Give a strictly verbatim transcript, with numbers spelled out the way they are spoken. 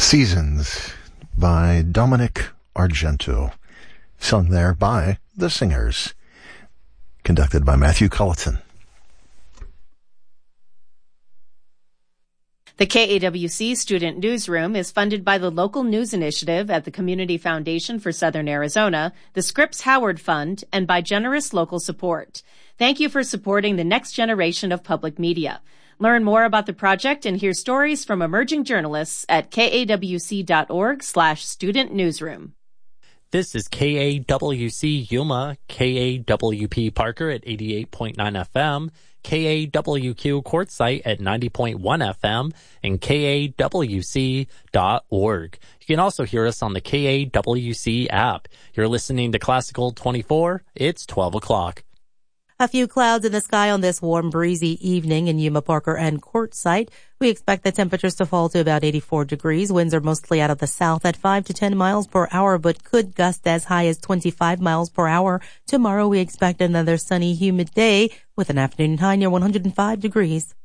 Seasons by Dominic Argento, sung there by The Singers, conducted by Matthew Culleton. The K A W C Student Newsroom is funded by the Local News Initiative at the Community Foundation for Southern Arizona, the Scripps Howard Fund, and by generous local support. Thank you for supporting the next generation of public media. Learn more about the project and hear stories from emerging journalists at kawc.org slash student newsroom. This is K A W C Yuma, K A W P Parker at eighty-eight point nine F M, K A W Q Quartzsite at ninety point one F M, and K A W C dot org. You can also hear us on the K A W C app. You're listening to Classical twenty-four. It's twelve o'clock. A few clouds in the sky on this warm, breezy evening in Yuma, Parker, and Quartzsite. We expect the temperatures to fall to about eighty-four degrees. Winds are mostly out of the south at five to ten miles per hour, but could gust as high as twenty-five miles per hour. Tomorrow we expect another sunny, humid day with an afternoon high near one hundred five degrees.